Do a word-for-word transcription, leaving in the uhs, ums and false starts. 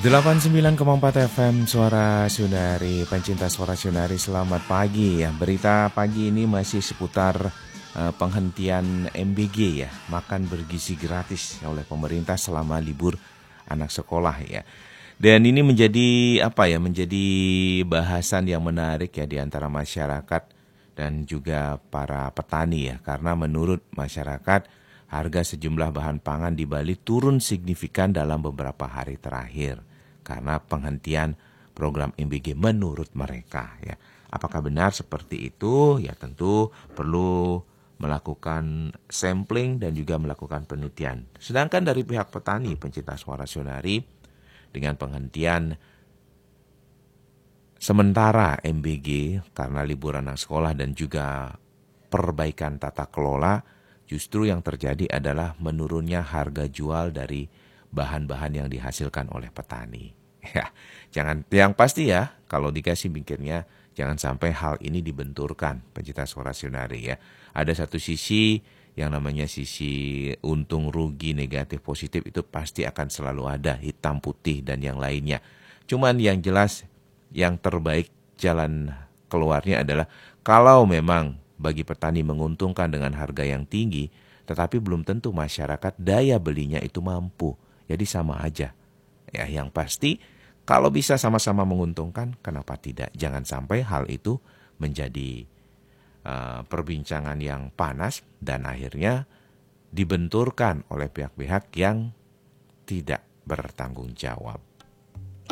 delapan puluh sembilan koma empat F M Suara Sunari, pencinta Suara Sunari, selamat pagi ya. Berita pagi ini masih seputar uh, penghentian M B G ya, makan bergizi gratis oleh pemerintah selama libur anak sekolah ya. Dan ini menjadi apa ya, menjadi bahasan yang menarik ya di antara masyarakat dan juga para petani ya. Karena menurut masyarakat, harga sejumlah bahan pangan di Bali turun signifikan dalam beberapa hari terakhir karena penghentian program M B G menurut mereka ya. Apakah benar seperti itu? Ya tentu perlu melakukan sampling dan juga melakukan penelitian. Sedangkan dari pihak petani pencinta Suara Sunari, dengan penghentian sementara M B G karena liburan anak sekolah dan juga perbaikan tata kelola, justru yang terjadi adalah menurunnya harga jual dari bahan-bahan yang dihasilkan oleh petani. Ya, jangan, yang pasti ya, kalau dikasih mikirnya, jangan sampai hal ini dibenturkan, pencinta Suara Sunari ya. Ada satu sisi yang namanya sisi untung rugi negatif positif itu pasti akan selalu ada, hitam putih dan yang lainnya. Cuman yang jelas, yang terbaik jalan keluarnya adalah kalau memang bagi petani menguntungkan dengan harga yang tinggi, tetapi belum tentu masyarakat daya belinya itu mampu. Jadi sama aja. Ya, yang pasti kalau bisa sama-sama menguntungkan, kenapa tidak? Jangan sampai hal itu menjadi uh, perbincangan yang panas dan akhirnya dibenturkan oleh pihak-pihak yang tidak bertanggung jawab.